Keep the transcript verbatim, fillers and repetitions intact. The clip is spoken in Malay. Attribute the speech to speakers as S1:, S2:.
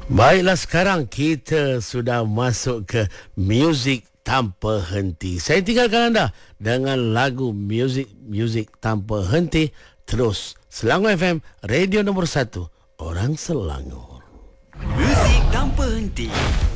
S1: Baiklah, sekarang kita sudah masuk ke Muzik Tanpa Henti. Saya tinggalkan anda dengan lagu Muzik Muzik Tanpa Henti. Terus Selangor F M, radio nombor satu, orang Selangor.
S2: Muzik Tanpa Henti.